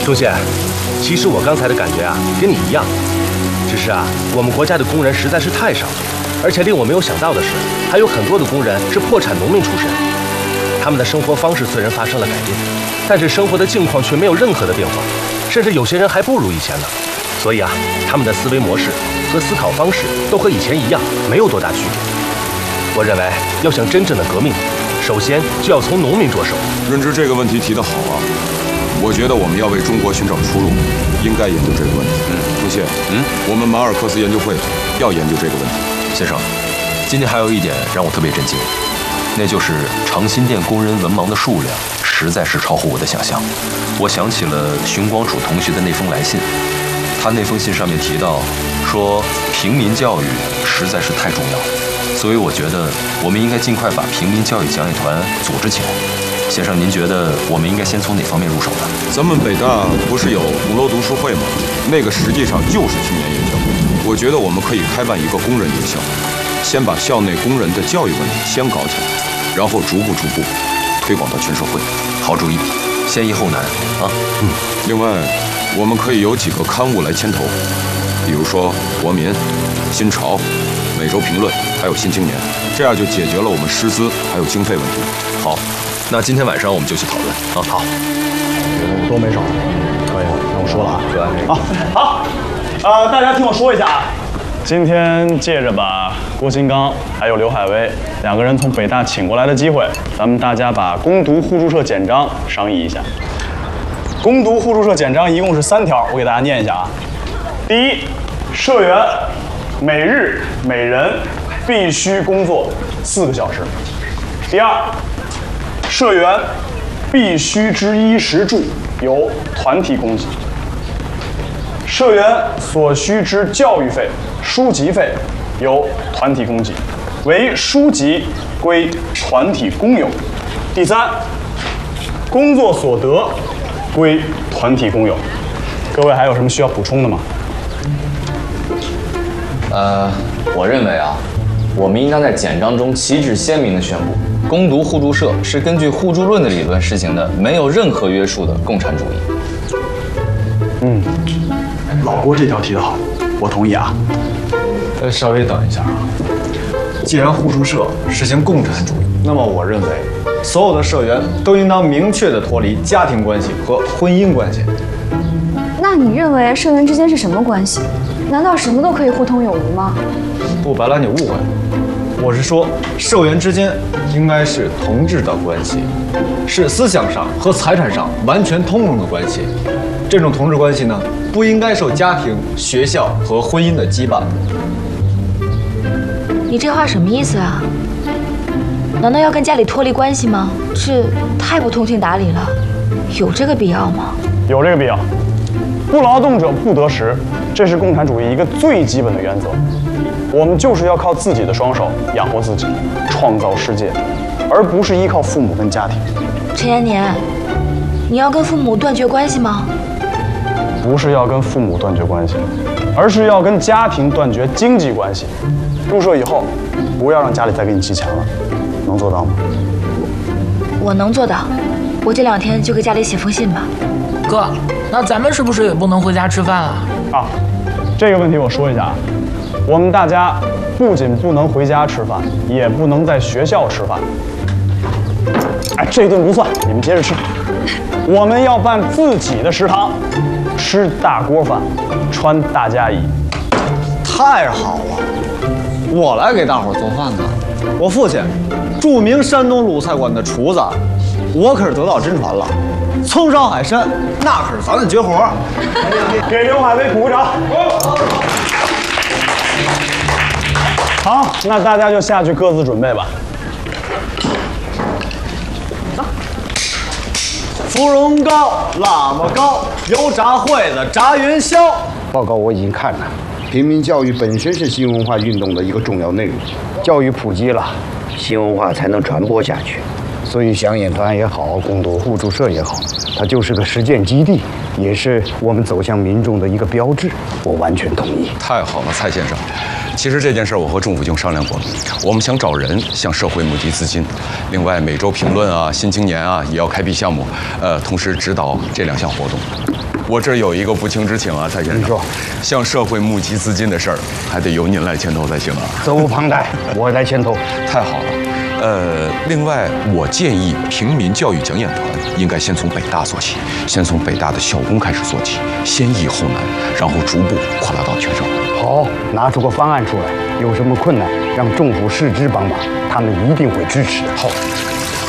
钟宪，其实我刚才的感觉啊，跟你一样，只是啊，我们国家的工人实在是太少了，而且令我没有想到的是，还有很多的工人是破产农民出身，他们的生活方式虽然发生了改变，但是生活的境况却没有任何的变化，甚至有些人还不如以前呢。所以啊，他们的思维模式和思考方式都和以前一样，没有多大区别。我认为，要想真正的革命，首先就要从农民着手。 润之这个问题提得好啊，我觉得我们要为中国寻找出路，应该研究这个问题。钟宪，我们马尔克斯研究会要研究这个问题。 先生，今天还有一点让我特别震惊，那就是长辛店工人文盲的数量实在是超乎我的想象。我想起了熊光楚同学的那封来信，他那封信上面提到说，平民教育实在是太重要了，所以我觉得我们应该尽快把平民教育讲演团组织起来。先生，您觉得我们应该先从哪方面入手呢？ 咱们北大不是有鼓楼读书会吗？那个实际上就是青年院校。我觉得我们可以开办一个工人院校，先把校内工人的教育问题先搞起来，然后逐步推广到全社会。 好主意，先易后难啊。 另外，我们可以有几个刊物来牵头，比如说《国民》、《新潮》、《每周评论》，还有《新青年》，这样就解决了我们师资还有经费问题。 好，那今天晚上我们就去讨论啊。好， 我多没少，可以了，那我说了啊。好，大家听我说一下啊。今天借着把郭新刚还有刘海威两个人从北大请过来的机会，咱们大家把攻读互助社简章商议一下。攻读互助社简章一共是3条，我给大家念一下啊。第一，社员每日每人必须工作4个小时。第二，社员必须之衣食住由团体供给。社员所需之教育费、书籍费由团体供给，唯书籍归团体公有。第三，工作所得归团体公有。各位还有什么需要补充的吗？ 我认为啊，我们应当在简章中旗帜鲜明地宣布，攻读互助社是根据互助论的理论实行的，没有任何约束的共产主义。 老郭这条提得好，我同意啊。 稍微等一下啊，既然互助社实行共产主义，那么我认为所有的社员都应当明确地脱离家庭关系和婚姻关系。 那你认为社员之间是什么关系？难道什么都可以互通有无吗？ 不，白兰，你误会了，我是说社员之间应该是同志的关系，是思想上和财产上完全通融的关系。这种同志关系呢，不应该受家庭、学校和婚姻的羁绊。 你这话什么意思啊？难道要跟家里脱离关系吗？这太不通情达理了，有这个必要吗？ 有这个必要。不劳动者不得食，这是共产主义一个最基本的原则。我们就是要靠自己的双手养活自己，创造世界，而不是依靠父母跟家庭。 陈延年，你要跟父母断绝关系吗？ 不是要跟父母断绝关系，而是要跟家庭断绝经济关系。入社以后，不要让家里再给你寄钱了，能做到吗？ 我能做到，我这2天就给家里写封信吧。 哥，那咱们是不是也不能回家吃饭啊？ 啊，这个问题我说一下啊，我们大家不仅不能回家吃饭，也不能在学校吃饭。哎，这顿不算，你们接着吃。我们要办自己的食堂，吃大锅饭，穿大家衣。 太好了，我来给大伙儿做饭呢。我父亲，著名山东鲁菜馆的厨子，我可是得到真传了。葱烧海参，那可是咱的绝活。 给刘海威鼓个掌。好，那大家就下去各自准备吧。芙蓉糕、喇嘛糕、油炸烩子、炸元宵。 报告我已经看了，平民教育本身是新文化运动的一个重要内容，教育普及了，新文化才能传播下去。所以响演团也好，攻读互助社也好，它就是个实践基地，也是我们走向民众的一个标志。我完全同意。 太好了，蔡先生。其实这件事我和政府已经商量过了，我们想找人向社会募集资金。另外，每周评论啊、新青年啊也要开辟项目，同时指导这2项活动。 我这儿有一个不情之请啊，蔡先生。 你说， 向社会募集资金的事儿，还得由您来牵头才行啊。 责无旁贷，我来牵头。 太好了。另外，我建议平民教育讲演团应该先从北大做起，先从北大的校工开始做起，先易后难，然后逐步扩大到全省。 好，拿出个方案出来，有什么困难让政府示之帮忙，他们一定会支持。 好，